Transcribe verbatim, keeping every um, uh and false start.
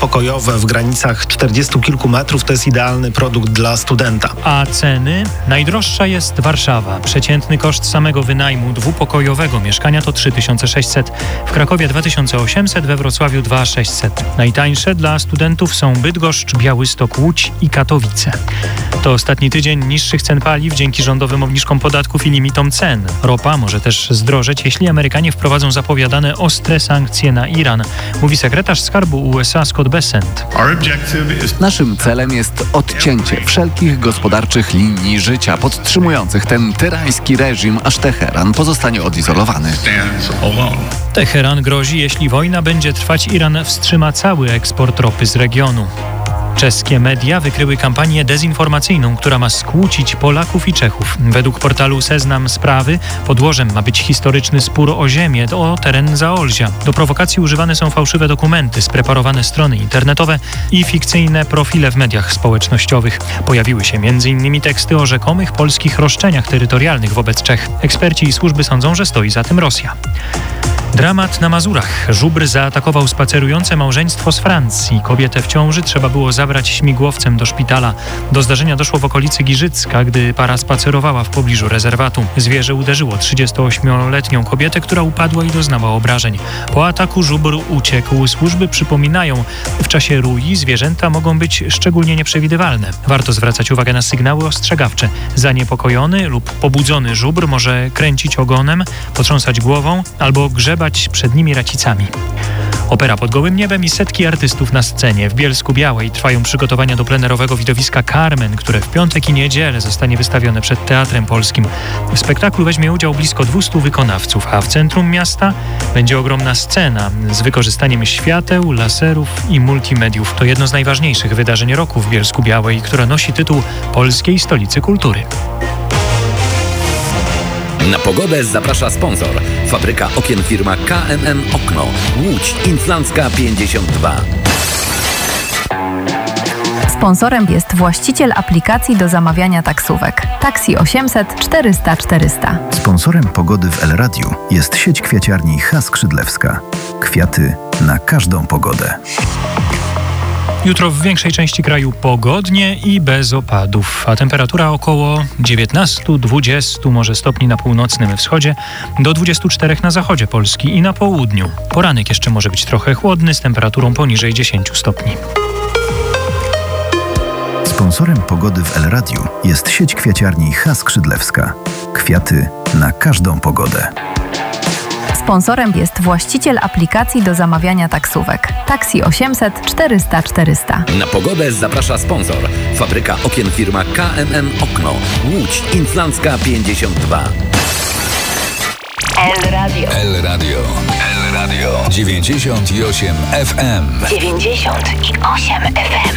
dwupokojowe w granicach czterdziestu kilku metrów to jest idealny produkt dla studenta. A ceny? Najdroższa jest Warszawa. Przeciętny koszt samego wynajmu dwupokojowego mieszkania to trzy tysiące sześćset, w Krakowie dwa tysiące osiemset, we Wrocławiu dwa tysiące sześćset. Najtańsze dla studentów są Bydgoszcz, Białystok, Łódź i Katowice. To ostatni tydzień niższych cen paliw dzięki rządowym obniżkom podatków i limitom cen. Ropa może też zdrożeć, jeśli Amerykanie wprowadzą zapowiadane ostre sankcje na Iran, mówi sekretarz skarbu U S A Scott Bessent. Naszym celem jest odcięcie wszelkich gospodarczych linii życia podtrzymujących ten tyrański reżim, aż Teheran pozostanie odizolowany. Teheran grozi, jeśli wojna będzie trwać, Iran wstrzyma cały eksport ropy z regionu. Czeskie media wykryły kampanię dezinformacyjną, która ma skłócić Polaków i Czechów. Według portalu Seznam Sprawy podłożem ma być historyczny spór o ziemię, o teren Zaolzia. Do prowokacji używane są fałszywe dokumenty, spreparowane strony internetowe i fikcyjne profile w mediach społecznościowych. Pojawiły się między innymi teksty o rzekomych polskich roszczeniach terytorialnych wobec Czech. Eksperci i służby sądzą, że stoi za tym Rosja. Dramat na Mazurach. Żubr zaatakował spacerujące małżeństwo z Francji. Kobietę w ciąży trzeba było zabrać śmigłowcem do szpitala. Do zdarzenia doszło w okolicy Giżycka, gdy para spacerowała w pobliżu rezerwatu. Zwierzę uderzyło trzydziestoośmioletnią kobietę, która upadła i doznała obrażeń. Po ataku żubr uciekł. Służby przypominają, w czasie rui zwierzęta mogą być szczególnie nieprzewidywalne. Warto zwracać uwagę na sygnały ostrzegawcze. Zaniepokojony lub pobudzony żubr może kręcić ogonem, potrząsać głową albo grzebać przed nimi racicami. Opera pod gołym niebem i setki artystów na scenie. W Bielsku-Białej trwają przygotowania do plenerowego widowiska Carmen, które w piątek i niedzielę zostanie wystawione przed Teatrem Polskim. W spektaklu weźmie udział blisko dwustu wykonawców, a w centrum miasta będzie ogromna scena z wykorzystaniem świateł, laserów i multimediów. To jedno z najważniejszych wydarzeń roku w Bielsku-Białej, które nosi tytuł Polskiej Stolicy Kultury. Na pogodę zaprasza sponsor. Fabryka okien firma K M M Okno. Łódź Inflandzka pięćdziesiąt dwa. Sponsorem jest właściciel aplikacji do zamawiania taksówek. Taksi osiemset czterysta czterysta. Sponsorem pogody w El Radiu jest sieć kwiaciarni H. Skrzydlewska. Kwiaty na każdą pogodę. Jutro w większej części kraju pogodnie i bez opadów, a temperatura około dziewiętnaście dwadzieścia może stopni na północnym wschodzie, do dwudziestu czterech na zachodzie Polski i na południu. Poranek jeszcze może być trochę chłodny z temperaturą poniżej dziesięciu stopni. Sponsorem pogody w El Radiu jest sieć kwiaciarni H. Skrzydlewska. Kwiaty na każdą pogodę. Sponsorem jest właściciel aplikacji do zamawiania taksówek. Taksi osiemset czterysta czterysta. Na pogodę zaprasza sponsor. Fabryka okien firma K M M Okno. Łódź Inflandzka pięćdziesiąt dwa. El Radio. El Radio. El Radio. dziewięćdziesiąt osiem F M. dziewięćdziesiąt osiem F M.